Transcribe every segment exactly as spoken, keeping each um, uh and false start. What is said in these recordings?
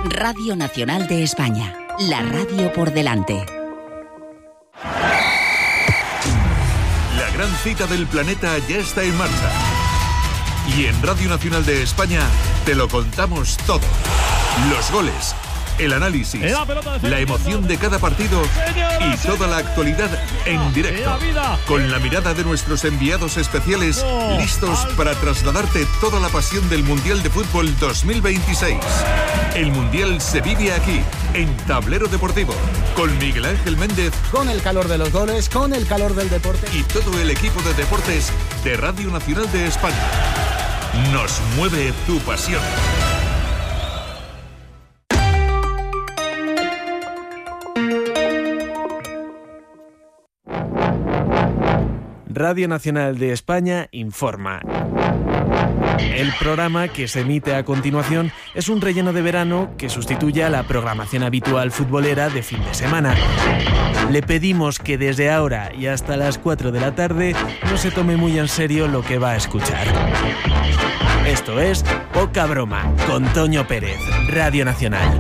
Radio Nacional de España, la radio por delante. La gran cita del planeta ya está en marcha. Y en Radio Nacional de España te lo contamos todo. Los goles, el análisis, la emoción de cada partido y toda la actualidad en directo. Con la mirada de nuestros enviados especiales, listos para trasladarte toda la pasión del Mundial de Fútbol dos mil veintiséis. El Mundial se vive aquí, en Tablero Deportivo, con Miguel Ángel Méndez. Con el calor de los goles, con el calor del deporte. Y todo el equipo de deportes de Radio Nacional de España. Nos mueve tu pasión. Radio Nacional de España informa. El programa que se emite a continuación es un relleno de verano que sustituye a la programación habitual futbolera de fin de semana. Le pedimos que desde ahora y hasta las cuatro de la tarde no se tome muy en serio lo que va a escuchar. Esto es Poca Broma, con Toño Pérez, Radio Nacional.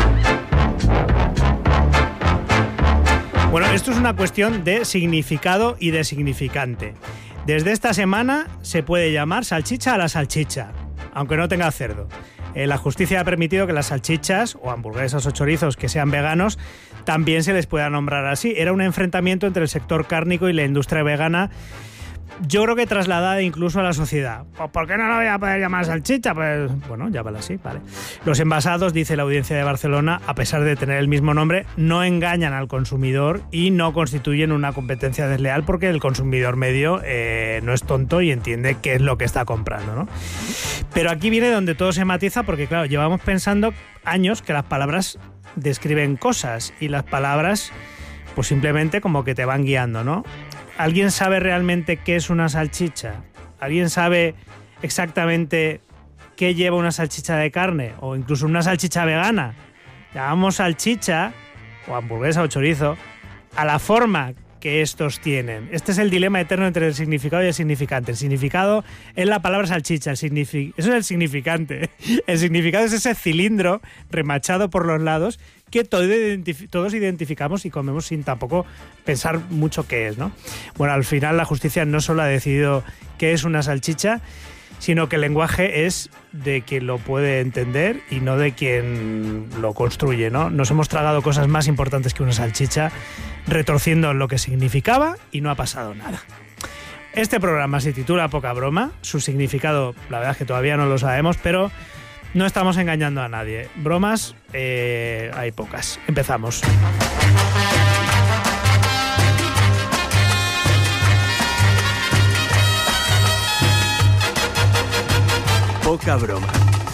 Bueno, esto es una cuestión de significado y de significante. Desde esta semana se puede llamar salchicha a la salchicha, aunque no tenga cerdo. Eh, la justicia ha permitido que las salchichas o hamburguesas o chorizos que sean veganos también se les pueda nombrar así. Era un enfrentamiento entre el sector cárnico y la industria vegana, yo creo que trasladada incluso a la sociedad. Pues ¿por qué no lo voy a poder llamar salchicha? Pues bueno, llámala así, vale. Los envasados, dice la Audiencia de Barcelona, a pesar de tener el mismo nombre, no engañan al consumidor y no constituyen una competencia desleal porque el consumidor medio eh, no es tonto y entiende qué es lo que está comprando, ¿no? Pero aquí viene donde todo se matiza porque, claro, llevamos pensando años que las palabras describen cosas y las palabras pues simplemente como que te van guiando, ¿no? ¿Alguien sabe realmente qué es una salchicha? ¿Alguien sabe exactamente qué lleva una salchicha de carne? O incluso una salchicha vegana. Llamamos salchicha, o hamburguesa o chorizo, a la forma que estos tienen. Este es el dilema eterno entre el significado y el significante. El significado es la palabra salchicha, el signifi- eso es el significante. El significado es ese cilindro remachado por los lados que todo identif- todos identificamos y comemos sin tampoco pensar mucho qué es, ¿no? Bueno, al final la justicia no solo ha decidido qué es una salchicha, sino que el lenguaje es de quien lo puede entender y no de quien lo construye, ¿no? Nos hemos tragado cosas más importantes que una salchicha, retorciendo lo que significaba y no ha pasado nada. Este programa se titula Poca Broma, su significado la verdad es que todavía no lo sabemos, pero no estamos engañando a nadie. Bromas eh, hay pocas. Empezamos. Poca Broma.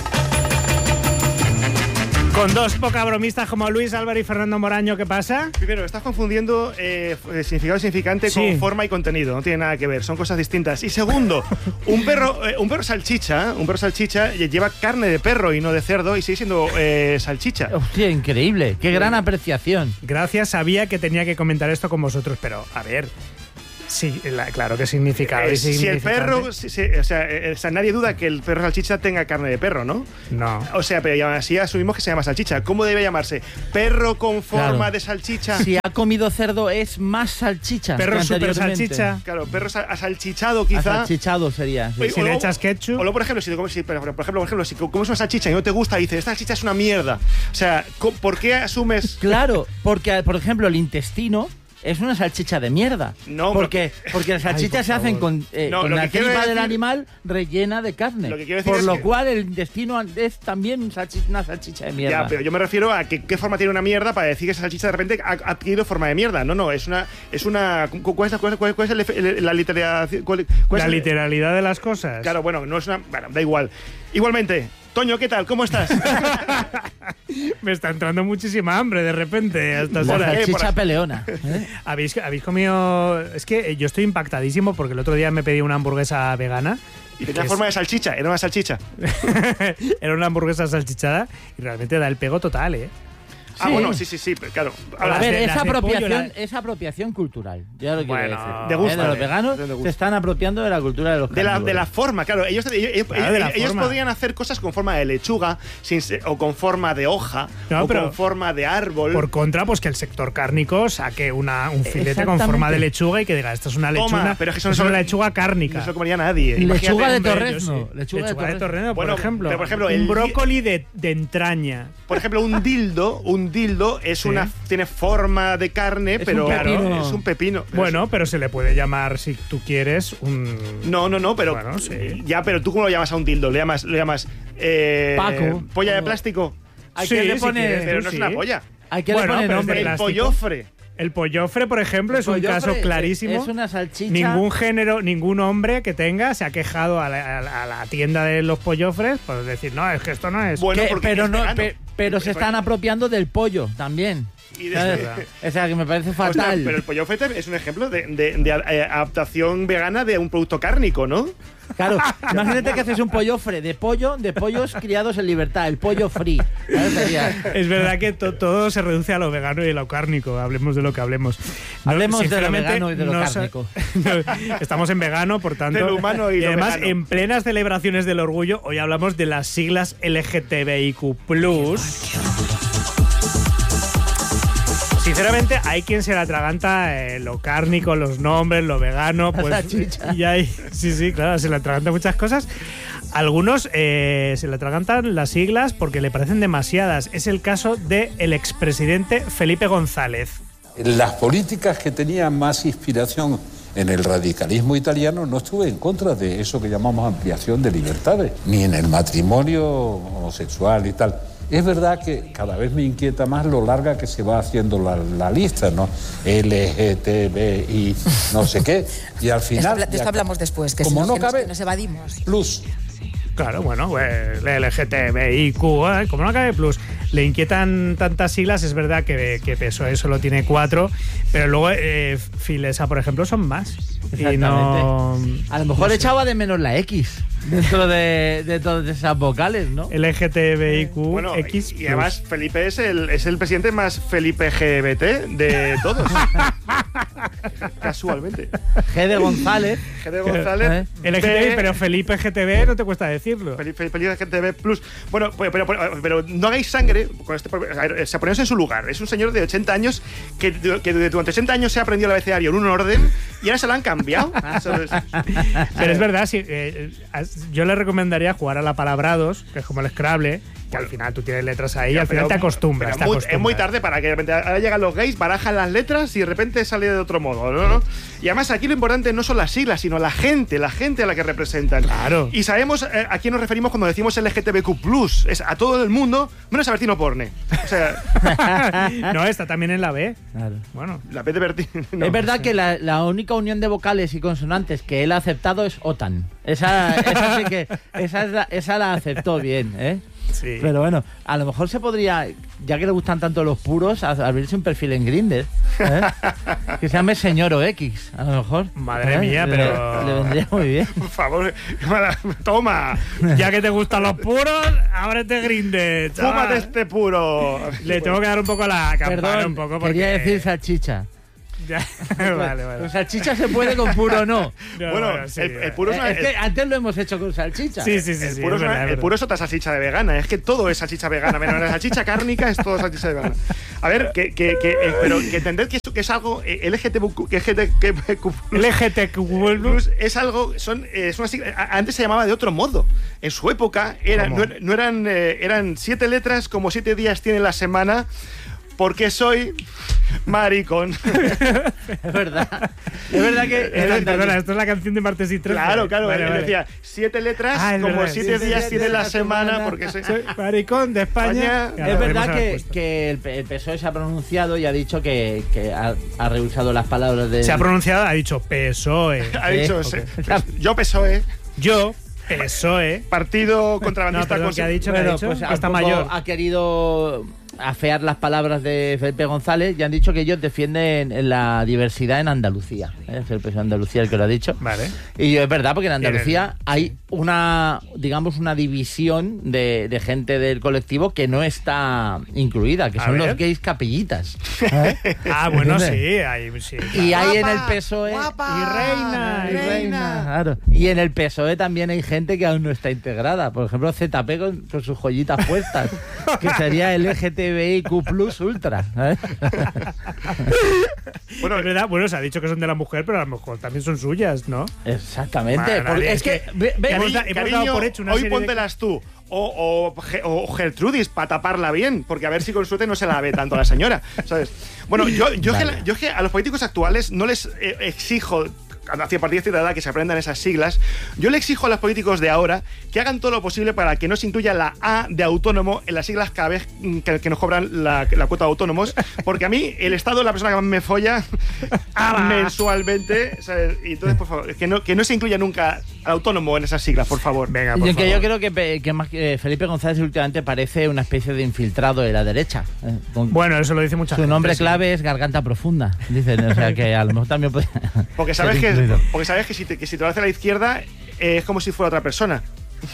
Con dos poca bromistas como Luis Álvaro y Fernando Moraño, ¿qué pasa? Primero, estás confundiendo eh, significado y significante sí. con forma y contenido. No tiene nada que ver, son cosas distintas. Y segundo, un perro eh, un perro salchicha, un perro salchicha lleva carne de perro y no de cerdo y sigue siendo eh, salchicha. Hostia, increíble. Qué gran apreciación. Gracias, sabía que tenía que comentar esto con vosotros, pero a ver... Sí, la, claro que significado. Eh, si el perro, si, si, o, sea, eh, o sea, nadie duda que el perro salchicha tenga carne de perro, ¿no? No. O sea, pero así asumimos que se llama salchicha. ¿Cómo debe llamarse? ¿Perro con forma claro. de salchicha? Si ha comido cerdo es más salchicha. Perro super salchicha. Claro, perro asalchichado quizá. Asalchichado sería. Sí. Oye, si o, le echas ketchup. O luego, por ejemplo, si, si, por ejemplo, por ejemplo, si comes una salchicha y no te gusta, dices, esta salchicha es una mierda. O sea, ¿por qué asumes...? Claro, porque, por ejemplo, el intestino es una salchicha de mierda. No, porque, porque las salchichas Ay, se hacen con, eh, no, con la tripa decir... del animal rellena de carne. Lo que quiero decir por es lo que... cual el intestino es también una salchicha de mierda. Ya, pero yo me refiero a que, qué forma tiene una mierda para decir que esa salchicha de repente ha adquirido forma de mierda. No, no, es una... Es una ¿Cuál es, cuál, cuál, cuál es el, el, la literalidad? Cuál, cuál la es el, literalidad de las cosas. Claro, bueno, no es una... Bueno, da igual. Igualmente... Toño, ¿qué tal? ¿Cómo estás? Me está entrando muchísima hambre de repente a estas la horas. salchicha eh, peleona. ¿eh? ¿Habéis, ¿Habéis comido...? Es que yo estoy impactadísimo porque el otro día me pedí una hamburguesa vegana. Y tenía forma es... de salchicha, era una salchicha. Era una hamburguesa salchichada y realmente da el pego total, ¿eh? Ah, sí. bueno, sí, sí, sí, claro. A ver, de, esa apropiación, pollo, la... es apropiación cultural. Ya lo bueno, quiero decir. De gusto, ¿Eh? Los veganos se están apropiando de la cultura de los de la, de la forma, claro. Ellos, ellos, claro, ellos, ellos podrían hacer cosas con forma de lechuga sin, o con forma de hoja no, o con forma de árbol. Por contra, pues que el sector cárnico saque una, un filete con forma de lechuga y que diga, esto es una lechuga, Toma, pero es, que eso no es una lechuga cárnica. No se lo comería nadie. Lechuga de torrezno. Lechuga, lechuga de torrezno, bueno, por ejemplo. Pero por ejemplo un el brócoli de, de entraña. Por ejemplo, un dildo, un dildo es sí. una tiene forma de carne, es pero un claro, es un pepino. Pero bueno, es... pero se le puede llamar, si tú quieres, un... No, no, no, pero... Bueno, sí. Ya, pero tú ¿cómo lo llamas a un dildo? ¿Le llamas, le llamas eh, Paco. ¿Polla de plástico? ¿A quién sí, le pone? Si quieres, pero no sí. es una polla. ¿A quién bueno, le pone nombre? El pollofre. El pollofre, por ejemplo, el es un caso clarísimo. Es una salchicha. Ningún género, ningún hombre que tenga se ha quejado a la, a la tienda de los pollofres por decir, no, es que esto no es. Bueno, porque pero es no, pe, pero se están apropiando del pollo también. Y de o sea, que me parece fatal. O sea, pero el pollofre es un ejemplo de, de, de adaptación vegana de un producto cárnico, ¿no? Claro, imagínate que haces un pollofre de pollo, de pollos criados en libertad, el pollo free. Es verdad que to, todo se reduce a lo vegano y a lo cárnico, hablemos de lo que hablemos. Hablemos de lo vegano y de lo no, cárnico. No, estamos en vegano, por tanto. Del humano y, y además, vegano. En plenas celebraciones del orgullo, hoy hablamos de las siglas L G T B I Q plus. Sinceramente, hay quien se la atraganta eh, lo cárnico, los nombres, lo vegano, pues y hay, sí, sí, claro, se le atraganta muchas cosas. Algunos eh, se le atragantan las siglas porque le parecen demasiadas. Es el caso del expresidente Felipe González. Las políticas que tenían más inspiración en el radicalismo italiano, no estuve en contra de eso que llamamos ampliación de libertades, ni en el matrimonio homosexual y tal. Es verdad que cada vez me inquieta más lo larga que se va haciendo la, la lista, ¿no? L G T B I, no sé qué. Y al final... De esto, de esto hablamos después, que, como si no que cabe, nos, que nos evadimos. Plus. Claro, bueno, pues L G T B I Q, ¿eh? Como no cabe plus. Le inquietan tantas siglas, es verdad que, que P S O E solo tiene cuatro, pero luego eh, Filesa, por ejemplo, son más. Exactamente. Y no, a lo mejor no sé. echaba de menos la X dentro de, de todas esas vocales, ¿no? L G T B I Q, bueno, X. Y, y además Felipe es el, es el presidente más Felipe G B T de todos. Casualmente. G de González. G de González. ¿Eh? L G T B I, pero Felipe G T B no te cuesta decirlo. Felipe, Felipe G T B plus. Bueno, pero, pero, pero, pero no hagáis sangre con este. Se ponéis en su lugar. Es un señor de ochenta años que, que durante ochenta años se ha aprendido el abecedario en un orden y ahora se lo han cambiado. Pero es verdad, sí, eh, yo le recomendaría jugar a la Palabrados, que es como el Scrabble, que al final tú tienes letras ahí y al final te acostumbras, te muy, acostumbras. Es muy tarde para que de repente ahora llegan los gays, barajan las letras y de repente sale de otro modo, ¿no? ¿no? Y además aquí lo importante no son las siglas, sino la gente, la gente a la que representan. Claro. Y sabemos eh, a quién nos referimos cuando decimos L G T B Q plus, es a todo el mundo, menos a Bertino Porne. O sea, no, está también en la B. Claro. Bueno, la B de Bertino. No. Es verdad que la, la única unión de vocales y consonantes que él ha aceptado es OTAN. Esa, esa sí que esa, es la, esa la aceptó bien, ¿eh? Sí. Pero bueno, a lo mejor se podría, ya que le gustan tanto los puros, abrirse un perfil en Grindr, ¿eh? Que se llame Señor O X, a lo mejor. Madre ¿eh? mía, le, pero... le vendría muy bien. Por favor, toma. Ya que te gustan los puros, ábrete Grindr. Fúmate este puro. Le tengo que dar un poco la campana. Perdón, un poco porque... quería decir salchicha. Ya. Vale, vale. Con salchicha se puede, con puro no. no bueno, bueno sí, el, el puro es, una, es que antes lo hemos hecho con salchicha. Sí, sí, sí. El, sí, puro, es es una, verdad, el puro es otra salchicha de vegana. Es que todo es salchicha vegana. Menos la salchicha cárnica es todo salchicha de vegana. A ver, que, que, que, eh, pero que entended que, eso, que es algo eh, L G T B Q, que L G T Q plus es algo. Son, eh, es una, antes se llamaba de otro modo. En su época era, no, no eran, eh, eran siete letras como siete días tiene la semana. Porque soy maricón. Es verdad. Es verdad que... Es perdona, esto es la canción de Martes y Trece. Claro, claro. Vale, él vale. decía, siete letras, ah, como verdad, siete sí, días sí, tiene sí, la sí, semana, semana, porque soy... soy maricón de España. España. Claro, es verdad que, puesto. que el P S O E se ha pronunciado y ha dicho que, que ha, ha rehusado las palabras de... Se ha pronunciado, ha dicho P S O E. Ha dicho, okay. Yo P S O E. Yo... P S O E. Partido contrabandista. No, perdón, que ha dicho, bueno, que ha dicho pues que está mayor. Ha querido afear las palabras de Felipe González y han dicho que ellos defienden la diversidad en Andalucía. ¿eh? Felipe es Andalucía el que lo ha dicho. Vale. Y es verdad, porque en Andalucía hay una, digamos, una división de, de gente del colectivo que no está incluida, que A son ver. los gays capillitas. ¿eh? Ah, bueno, sí, hay, sí. Y hay en Guapa, el P S O E... guapa, Y reina, y y reina, claro. Y en el P S O E también hay gente que aún no está integrada. Por ejemplo, Z P con, con sus joyitas puestas, que sería el L G T B I Q plus ultra. ¿eh? Bueno, es verdad, bueno, se ha dicho que son de la mujer, pero a lo mejor también son suyas, ¿no? Exactamente. Vale, porque vale, es que, es que- ve- ve- hemos Cari- da- hemos dado cariño, por hecho una hoy serie de- póntelas tú. O, o, Ge- o Gertrudis, para taparla bien, porque a ver si con suerte no se la ve tanto a la señora, ¿sabes? Bueno, yo, yo, Vale. es que, yo es que a los políticos actuales no les eh, exijo, hacia partir de cierta edad, que se aprendan esas siglas. Yo le exijo a los políticos de ahora que hagan todo lo posible para que no se incluya la A de autónomo en las siglas cada vez que, que nos cobran la, la cuota de autónomos, porque a mí el Estado es la persona que más me folla mensualmente, ¿sabes? Y entonces, por favor, que no, que no se incluya nunca al autónomo en esas siglas, por favor. Venga, y por aunque favor. yo creo que, pe- que más que Felipe González últimamente parece una especie de infiltrado de la derecha. ¿eh? Con- Bueno, eso lo dice mucha Su gente. nombre sí. clave es Garganta Profunda, dicen. O sea que a lo mejor también puede. Porque ser sabes que, incluido. porque sabes que si te, que si te lo hace a la izquierda eh, es como si fuera otra persona.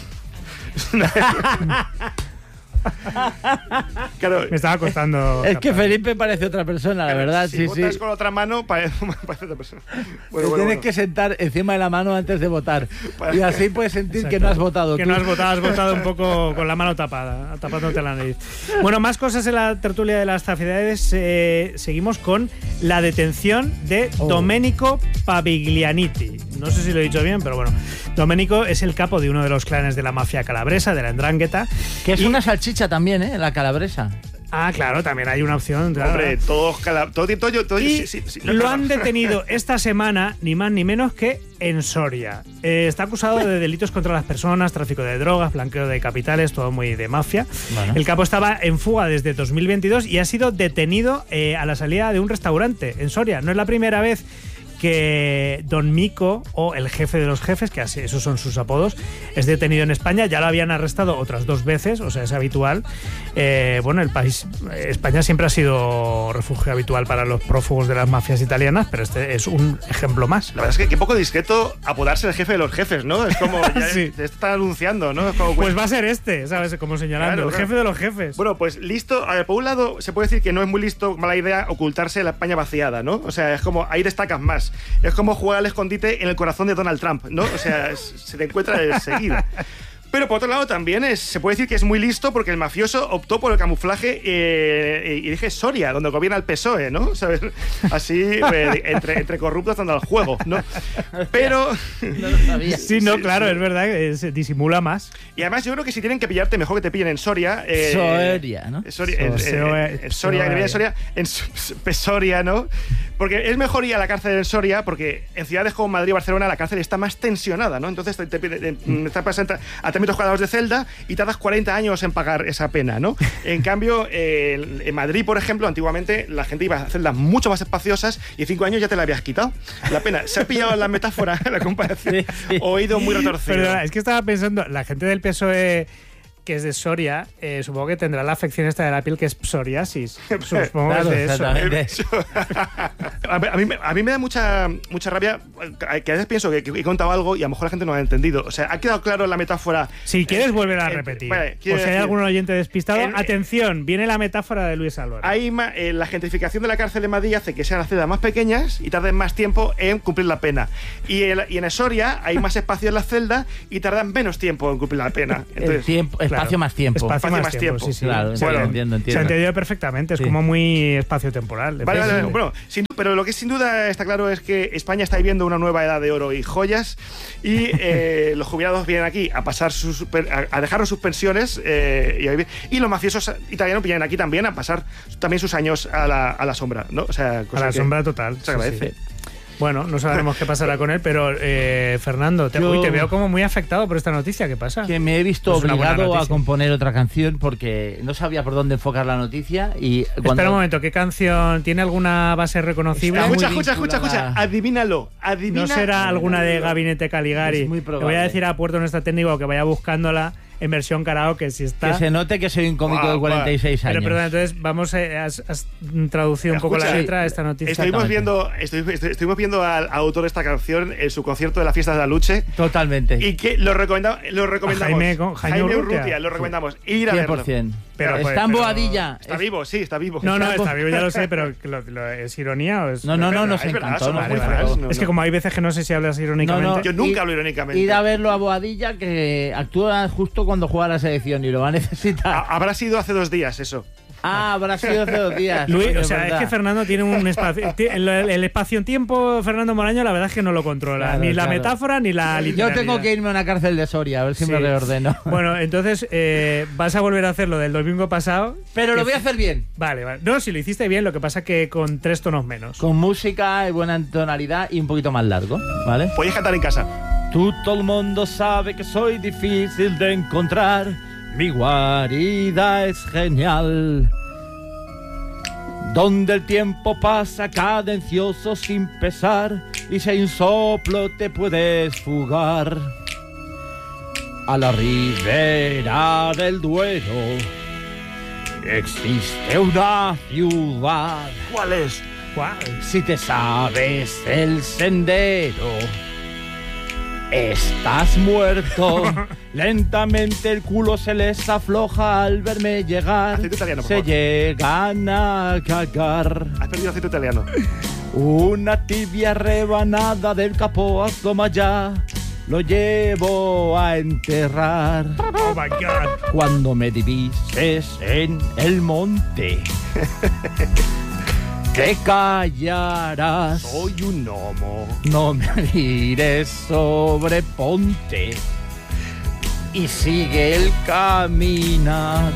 Claro, Me estaba costando. Es que captar. Felipe parece otra persona, la verdad. si Sí, votas sí. con la otra mano, parece, parece otra persona. Te Bueno, bueno, tienes bueno. que sentar encima de la mano antes de votar. Y así puedes sentir que Exacto. no has votado Que tú. no has votado, has votado un poco con la mano tapada, tapándote la nariz. Bueno, más cosas en la tertulia de las zafidades. Eh, seguimos con la detención de Oh. Domenico Paviglianiti. No sé si lo he dicho bien, pero bueno. Domenico es el capo de uno de los clanes de la mafia calabresa, de la Ndrangheta. Que es Y- una salchicha también, ¿eh? La calabresa. Ah, claro, también hay una opción. claro. Hombre, todos cala- todo, todo, todo, todo- Y sí, sí, sí, no, lo no, han no. detenido esta semana, ni más ni menos que en Soria. Eh, está acusado de delitos contra las personas, tráfico de drogas, blanqueo de capitales, todo muy de mafia. Bueno. El capo estaba en fuga desde dos mil veintidós y ha sido detenido eh, a la salida de un restaurante en Soria. No es la primera vez que Don Mico, o el jefe de los jefes, que así, esos son sus apodos, es detenido en España. Ya lo habían arrestado otras dos veces, o sea, es habitual. Eh, bueno, el país, España siempre ha sido refugio habitual para los prófugos de las mafias italianas, pero este es un ejemplo más. La verdad es que qué poco discreto apodarse el jefe de los jefes, ¿no? Es como, ya Sí. te están anunciando, ¿no? Es como, Pues va a ser este, ¿sabes? Como señalando, Claro, el claro. jefe de los jefes. Bueno, pues listo. A ver, por un lado, se puede decir que no es muy listo, mala idea, ocultarse la España vaciada, ¿no? O sea, es como, ahí destacas más. Es como jugar al escondite en el corazón de Donald Trump, ¿no? O sea, es- se te encuentra enseguida. Pero por otro lado también es, se puede decir que es muy listo porque el mafioso optó por el camuflaje eh, y dije Soria, donde gobierna el P S O E, ¿no? ¿Sabes? Así, eh, entre, entre corruptos dando al juego, ¿no? Pero... No lo sabía. Sí, no, sí, claro, sí. es verdad que se disimula más. Y además yo creo que si tienen que pillarte, mejor que te pillen en Soria. eh, Soria, ¿no? Soria, en, Soria. en- en Soria, que viene de Soria, en S- Pesoria, ¿no? Porque es mejor ir a la cárcel en Soria, porque en ciudades como Madrid o Barcelona la cárcel está más tensionada, ¿no? Entonces te, te, te, te- te pasas a tres metros cuadrados de celda y tardas cuarenta años en pagar esa pena, ¿no? En cambio, eh, en Madrid, por ejemplo, antiguamente la gente iba a celdas mucho más espaciosas y en cinco años ya te la habías quitado. La pena. ¿Se ha pillado la metáfora, la comparación? Sí, sí. ¿O he ido muy retorcido? Perdona, es que estaba pensando, la gente del P S O E que es de Soria, eh, supongo que tendrá la afección esta de la piel que es psoriasis. Supongo Claro, que es de eso. exactamente. A mí, a mí me- a mí me da mucha, mucha rabia que a veces pienso que, que he contado algo y a lo mejor la gente no lo ha entendido. O sea, ha quedado claro la metáfora. Si quieres, Eh, volver a eh, repetir. vale, o quiero si hay decir, algún oyente despistado, en- atención, viene la metáfora de Luis Álvarez. hay ma- eh, la gentrificación de la cárcel de Madrid hace que sean las celdas más pequeñas y tarden más tiempo en cumplir la pena. Y, el- y en Soria hay más espacio en la celda y tardan menos tiempo en cumplir la pena. El Entonces, tiempo, espacio Claro. más tiempo. Espacio, Espacio más, más tiempo, tiempo. sí, sí. Claro, Se bueno, ha- entiendo, entiendo. Se ha entendido perfectamente, es Sí. como muy espacio temporal. Vale, vale, vale. Sí. Bueno, sin du- pero lo que sin duda está claro es que España está viviendo una nueva edad de oro y joyas y eh, los jubilados vienen aquí a pasar sus, per- a, a dejarnos sus pensiones eh, y, a vivir. Y los mafiosos italianos vienen aquí también a pasar también sus años a la, a la sombra, ¿no? O sea, A cosa la que sombra total. se sí, agradece. sí. Bueno, no sabemos qué pasará con él, pero eh, Fernando, te, Yo- uy, te veo como muy afectado por esta noticia. ¿Qué pasa? Que me he visto Es una buena obligado a noticia. componer otra canción porque no sabía por dónde enfocar la noticia y cuando... Espera un momento, ¿qué canción tiene alguna base reconocible? Está muy Escucha, escucha, escucha, vinculada. escucha. Adivínalo. Adivina. ¿No será alguna de Gabinete Caligari? Es muy Le voy a probable. decir a Puerto Nuestra Técnico que vaya buscándola en versión karaoke si está. Que se note que soy un cómico wow, de cuarenta y seis wow. años. Pero perdón, entonces vamos a, has, has traducido un poco Escucha, la letra de esta noticia. Estuvimos viendo, estoy, estoy, estuvimos viendo al autor de esta canción en su concierto de la fiesta de la Luche. Totalmente. Y que lo, recomenda, lo recomendamos. Jaime, con, Jaime, Jaime Urrutia. Urrutia, lo recomendamos. Ir a cien por ciento. verlo. Pero, pero está en Boadilla. Está vivo, sí, está vivo. No, no, está vivo, ya lo sé, pero lo, lo, ¿es ironía o es...? No, no, no, nos encantó. Vale, vale, vale. No, es que como hay veces que no sé si hablas irónicamente. No, no, yo nunca hablo irónicamente. Ir a verlo a Boadilla, que actúa justo cuando juega la selección y lo va a necesitar. Habrá sido hace dos días eso. Ah, habrá sido hace dos días. Luis, o sea, verdad. Es que Fernando tiene un espacio. El, el espacio en tiempo, Fernando Moraño, la verdad es que no lo controla. Claro, ni la claro. metáfora ni la literalidad. Yo tengo que irme a una cárcel de Soria, a ver si sí. me reordeno. Bueno, entonces eh, vas a volver a hacer lo del domingo pasado. Pero lo voy a hacer bien. Vale, vale. No, si lo hiciste bien, lo que pasa que con tres tonos menos. Con música y buena tonalidad y un poquito más largo, ¿vale? Puedes cantar en casa. Todo el mundo sabe que soy difícil de encontrar. Mi guarida es genial. Donde el tiempo pasa cadencioso sin pesar y si hay un soplo te puedes fugar. A la ribera del Duero existe una ciudad. ¿Cuál es? ¿Cuál? Si te sabes el sendero, estás muerto. Lentamente el culo se les afloja al verme llegar. Italiano, se llegan a cagar. Has perdido acento italiano. Una tibia rebanada del capó asoma ya. Lo llevo a enterrar. Oh my God. Cuando me divises en el monte, te callarás. Soy un gnomo. No me mires, sobreponte y sigue el caminar.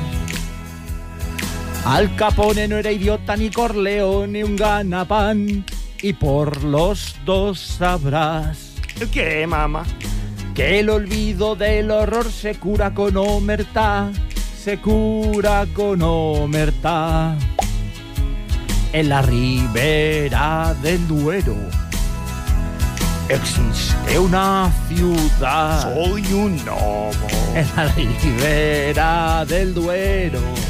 Al Capone no era idiota ni Corleone ni un ganapán, y por los dos sabrás. ¿El qué, mamá? Que el olvido del horror se cura con omertá, se cura con omertá. En la ribera del Duero existe una ciudad. Soy un gnomo. En la ribera del Duero